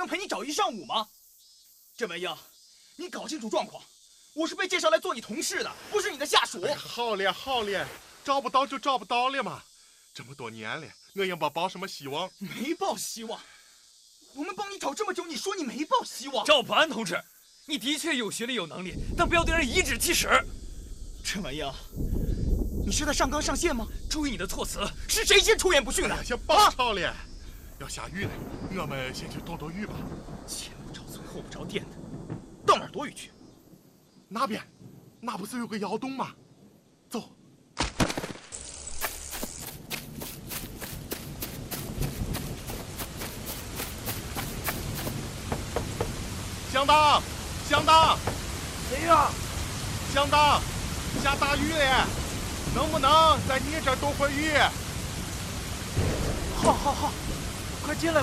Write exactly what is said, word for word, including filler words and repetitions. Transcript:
陪你找一上午吗？郑文英，你搞清楚状况，我是被介绍来做你同事的，不是你的下属。 哎、好了好了，找不到就找不到了嘛。这么多年了，我也没抱什么希望。 没抱希望？我们帮你找这么久，你说你没抱希望？ 赵保安同志，你的确有学历有能力，但不要对人颐指气使。 郑文英，你是在上纲上线吗？ 注意你的措辞， 是谁先出言不逊的？ 哎、先别吵了，啊、要下雨了，我们先去躲躲雨吧。 前不着村后不着店的，到哪儿躲雨去？ 那边，那不是有个窑洞吗？走。乡党，乡党， 谁呀？ 乡党，下大雨了，能不能在你这儿躲会儿雨？ 好好好，快进来。